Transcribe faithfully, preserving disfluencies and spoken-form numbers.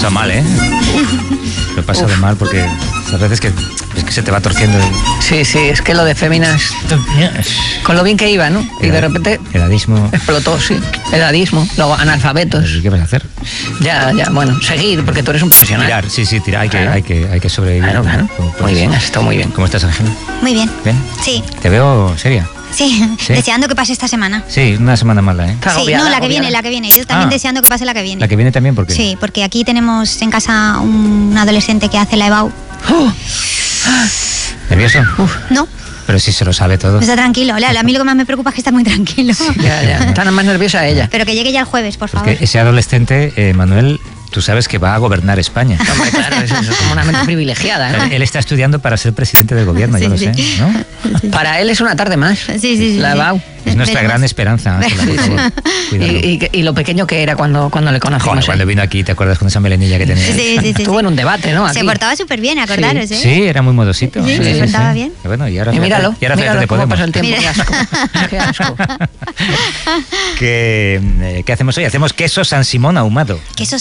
pasado mal, ¿eh? Lo he pasado Uf. mal porque a veces que, es que se te va torciendo. El... Sí, sí, es que lo de féminas, con lo bien que iba, ¿no? Y de repente... Edadismo. Explotó, sí. Edadismo, luego analfabetos. ¿Qué vas a hacer? Ya, ya, bueno, seguir, porque tú eres un profesional. Tirar, sí, sí, tirar, hay que, claro. hay que, hay que sobrevivir. Claro, claro. Muy bien, has estado muy bien. ¿Cómo estás, Ángela? Muy bien. ¿Bien? Sí. Te veo seria. Sí, sí, deseando que pase esta semana. Sí, una semana mala, ¿eh? Sí, no, la que viene, la que viene. Yo también ah, deseando que pase la que viene. ¿La que viene también? ¿Por qué? Sí, porque aquí tenemos en casa un adolescente que hace la EBAU. Uh. ¿Nervioso? Uf. No. Pero si se lo sabe todo. Está tranquilo. A mí lo que más me preocupa es que está muy tranquilo. Sí, ya, ya. Está más nerviosa ella. Pero que llegue ya el jueves, por favor. Porque ese adolescente, eh, Manuel... Tú sabes que va a gobernar España. Hombre, claro, eso es como una mente privilegiada, ¿no? Él, él está estudiando para ser presidente del gobierno, sí, yo lo sí. sé, ¿no? Sí. Para él es una tarde más. Sí, sí, sí. La EBAU. Es nuestra Veremos. gran esperanza, Ángela, por favor. Y, y, y lo pequeño que era cuando, cuando le conocimos. Joder, cuando vino aquí, ¿te acuerdas con esa melenilla que tenía? Sí, sí, sí. Estuvo sí. en un debate, ¿no? Aquí. Se portaba súper bien, acordaros, sí. ¿eh? Sí, era muy modosito. Sí, sí, se sí, portaba sí. bien. Y bueno, y ahora y míralo, y ahora míralo de cómo Podemos. pasa el tiempo. Mira. Qué asco. Qué asco. ¿Qué, eh, ¿Qué hacemos hoy? Hacemos queso San Simón ahumado. Queso